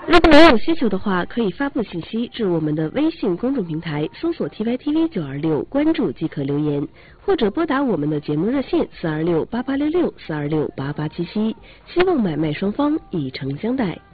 如果有需求的话，可以发布信息至我们的微信公众平台，搜索 TYTV926，关注即可留言，或者拨打我们的节目热线4268866 4268877，希望买卖双方以诚相待。